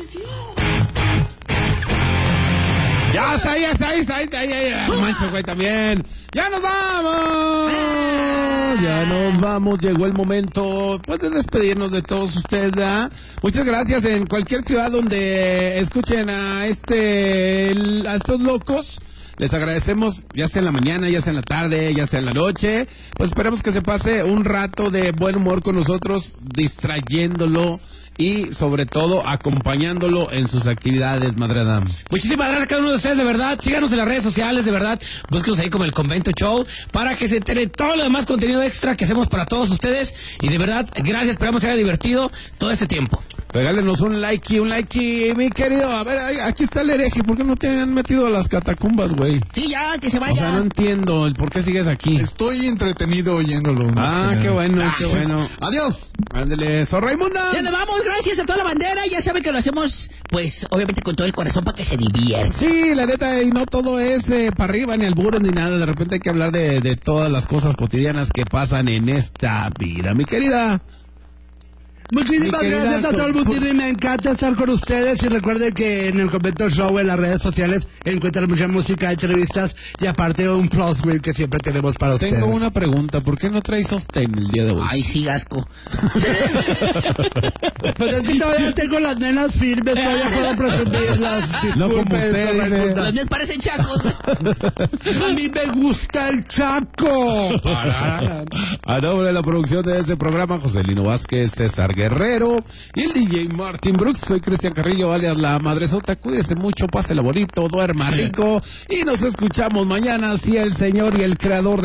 Ya está ahí. Mancho, güey, también. ¡Ya nos vamos! Ya nos vamos. Llegó el momento, pues, de despedirnos de todos ustedes, ¿verdad? Muchas gracias. En cualquier ciudad donde escuchen a estos locos, les agradecemos, ya sea en la mañana, ya sea en la tarde, ya sea en la noche. Pues esperemos que se pase un rato de buen humor con nosotros, distrayéndolo y sobre todo acompañándolo en sus actividades, Madre Adam. Muchísimas gracias a cada uno de ustedes, de verdad. Síganos en las redes sociales, de verdad. Búsquenos ahí como El Convento Show para que se entere todo lo demás contenido extra que hacemos para todos ustedes. Y de verdad, gracias, esperamos que haya divertido todo este tiempo. Regálenos un like, mi querido. A ver, aquí está el hereje. ¿Por qué no te han metido a las catacumbas, güey? Sí, ya, que se vaya. O sea, no entiendo el por qué sigues aquí. Estoy entretenido oyéndolo. Qué bueno, qué bueno. Adiós. Ándale, ¡Sor Raimunda! Ya nos vamos, gracias a toda la bandera. Ya saben que lo hacemos, pues, obviamente con todo el corazón para que se diviertan. Sí, la neta, y no todo es para arriba, ni albures, ni nada. De repente hay que hablar de todas las cosas cotidianas que pasan en esta vida, mi querida. Muchísimas gracias a todo el mundo y me encanta estar con ustedes y recuerden que en el Convento Show en las redes sociales encuentran mucha música, entrevistas y aparte un plus wheel que siempre tenemos para ustedes. Tengo una pregunta, ¿por qué no traes sostén el día de hoy? Ay, sí, asco. Pues es que todavía tengo las nenas firmes, todavía puedo presumirlas. No como ustedes. Los míos parecen chacos. A mí me gusta el chaco. A nombre de la producción de este programa, Joselino Vázquez, César Guerrero y el DJ Martin Brooks, soy Cristian Carrillo, alias La Madresota. Cuídese mucho, pásela bonito, duerma rico y nos escuchamos mañana si el Señor y el Creador